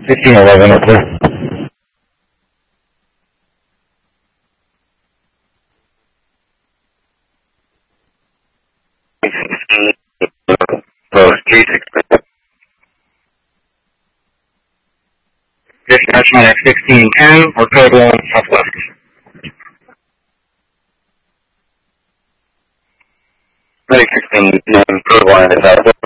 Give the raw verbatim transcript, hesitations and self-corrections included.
sixteen eleven, over. Dispatch minus sixteen ten, or code one, southwest. Minus sixteen ten, code one, is out.